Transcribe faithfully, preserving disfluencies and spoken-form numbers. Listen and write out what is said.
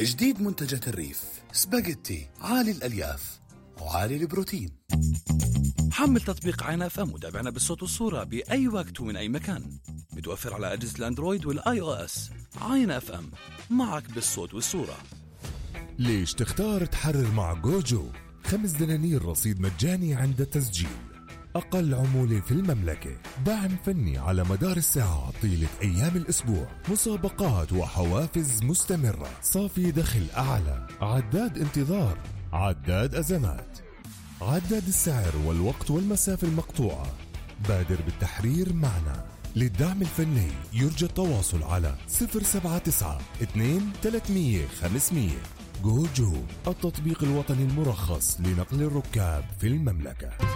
جديد منتجات الريف، سباجيتي عالي الألياف وعالي البروتين. حمل تطبيق عين اف ام وتابعنا بالصوت والصورة بأي وقت ومن أي مكان. متوفر على أجهزة الأندرويد والآي أو إس. عين اف ام، معك بالصوت والصورة. ليش تختار تحرر مع جوجو؟ خمس دنانير رصيد مجاني عند التسجيل، أقل عمولة في المملكة، دعم فني على مدار الساعة طيلة أيام الأسبوع، مسابقات وحوافز مستمرة، صافي دخل أعلى، عداد انتظار، عداد أزمات، عداد السعر والوقت والمسافة المقطوعة. بادر بالتحرير معنا. للدعم الفني يرجى التواصل على صفر سبعة تسعة اثنين ثلاثمية خمسمية. جوجو، التطبيق الوطني المرخص لنقل الركاب في المملكة.